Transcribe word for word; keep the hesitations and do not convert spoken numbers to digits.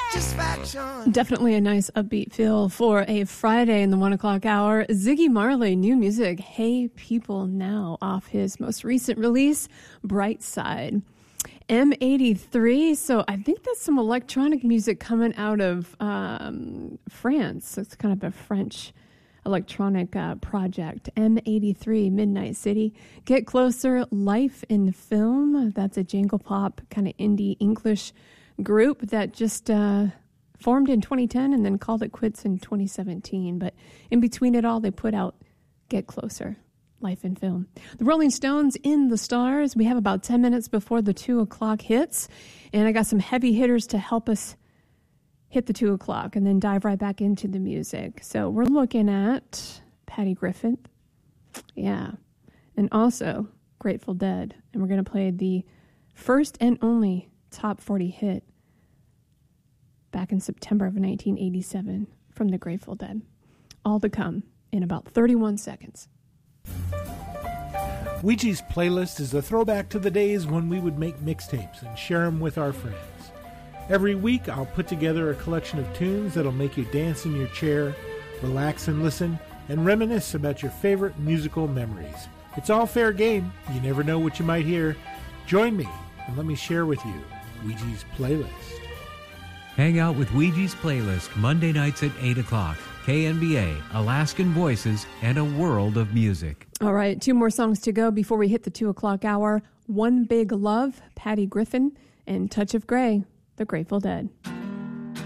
satisfaction. Definitely a nice upbeat feel for a Friday in the one o'clock hour. Ziggy Marley, new music, Hey People Now, off his most recent release, Bright Side. M eighty-three, so I think that's some electronic music coming out of um, France. It's kind of a French electronic uh, project. M eighty-three, Midnight City. Get Closer, Life in Film. That's a jangle pop, kind of indie English group that just uh, formed in twenty ten and then called it quits in twenty seventeen. But in between it all, they put out Get Closer, Life in Film. The Rolling Stones, In the Stars. We have about ten minutes before the two o'clock hits, and I got some heavy hitters to help us hit the two o'clock and then dive right back into the music. So we're looking at Patty Griffin, yeah, and also Grateful Dead, and we're going to play the first and only top forty hit back in September of nineteen eighty-seven from the Grateful Dead. All to come in about thirty-one seconds. Ouija's playlist is a throwback to the days when we would make mixtapes and share them with our friends. Every week, I'll put together a collection of tunes that'll make you dance in your chair, relax and listen, and reminisce about your favorite musical memories. It's all fair game. You never know what you might hear. Join me and let me share with you Ouija's playlist. Hang out with Ouija's playlist Monday nights at eight o'clock. K N B A, Alaskan Voices, and a world of music. All right, two more songs to go before we hit the two o'clock hour. One Big Love, Patty Griffin, and Touch of Grey, the Grateful Dead.